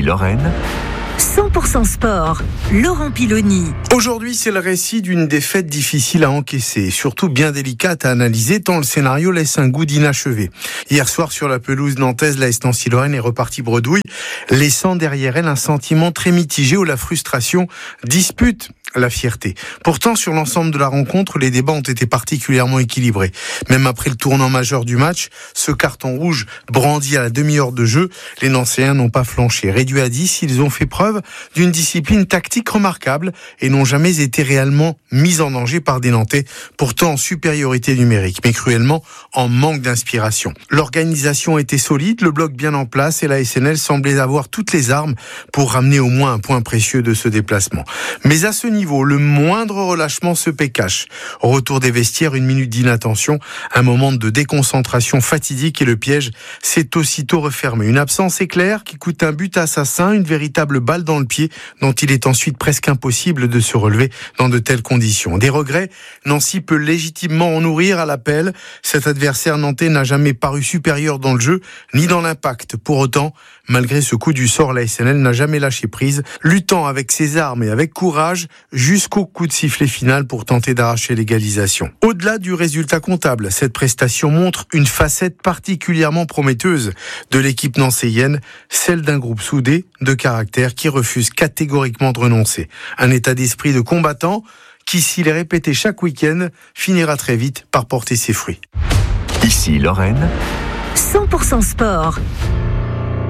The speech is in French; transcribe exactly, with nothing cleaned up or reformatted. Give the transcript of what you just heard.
Ici Lorraine. cent pour cent sport, Laurent Piloni. Aujourd'hui, c'est le récit d'une défaite difficile à encaisser, et surtout bien délicate à analyser, tant le scénario laisse un goût d'inachevé. Hier soir, sur la pelouse nantaise, l'A S Nancy-Lorraine est repartie bredouille, laissant derrière elle un sentiment très mitigé où la frustration dispute la fierté. Pourtant, sur l'ensemble de la rencontre, les débats ont été particulièrement équilibrés. Même après le tournant majeur du match, ce carton rouge brandi à la demi-heure de jeu, les Nancéens n'ont pas flanché. Réduits à dix, ils ont fait preuve d'une discipline tactique remarquable et n'ont jamais été réellement mis en danger par des Nantais, pourtant en supériorité numérique, mais cruellement en manque d'inspiration. L'organisation était solide, le bloc bien en place et la S N L semblait avoir toutes les armes pour ramener au moins un point précieux de ce déplacement. Mais à ce niveau, le moindre relâchement se paie cash. Au retour des vestiaires, une minute d'inattention, un moment de déconcentration fatidique et le piège s'est aussitôt refermé. Une absence éclair qui coûte un but assassin, une véritable balle dans le pied dont il est ensuite presque impossible de se relever dans de telles conditions. Des regrets, Nancy peut légitimement en nourrir à l'appel. Cet adversaire nantais n'a jamais paru supérieur dans le jeu, ni dans l'impact. Pour autant, malgré ce coup du sort, la S N L n'a jamais lâché prise, luttant avec ses armes et avec courage jusqu'au coup de sifflet final pour tenter d'arracher l'égalisation. Au-delà du résultat comptable, cette prestation montre une facette particulièrement prometteuse de l'équipe nancéienne, celle d'un groupe soudé, de caractère, qui refuse catégoriquement de renoncer. Un état d'esprit de combattant qui, s'il est répété chaque week-end, finira très vite par porter ses fruits. Ici Lorraine. cent pour cent sport.